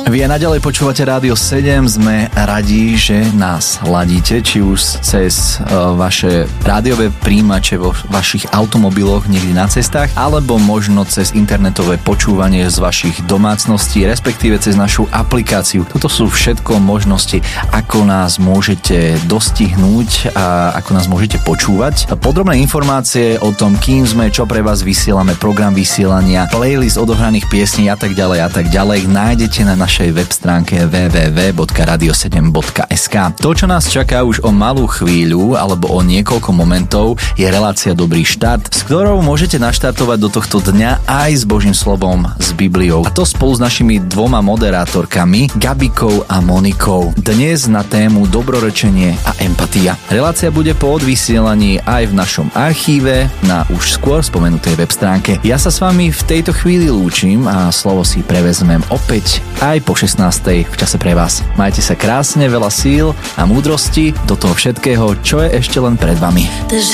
Vy naďalej počúvate Rádio 7, sme radi, že nás ladíte, či už cez vaše rádiové príjimače vo vašich automobiloch niekde na cestách, alebo možno cez internetové počúvanie z vašich domácností, respektíve cez našu aplikáciu. Toto sú všetko možnosti, ako nás môžete dostihnúť a ako nás môžete počúvať. Podrobné informácie o tom, kým sme, čo pre vás vysielame, program vysielania, playlist odohraných piesní a tak ďalej, nájdete na našej web stránke www.radio7.sk. To, čo nás čaká už o malú chvíľu alebo o niekoľko momentov, je relácia Dobrý štart, s ktorou môžete naštartovať do tohto dňa aj s Božím slovom, s Bibliou. A to spolu s našimi dvoma moderátorkami, Gabikou a Monikou. Dnes na tému dobrorečenie a empatia. Relácia bude po odvysielaní aj v našom archíve na už skôr spomenutej web stránke. Ja sa s vami v tejto chvíli lúčim a slovo si prevezmem opäť aj po 16. v čase pre vás. Majte sa krásne, veľa síl a múdrosti do toho všetkého, čo je ešte len pred vami.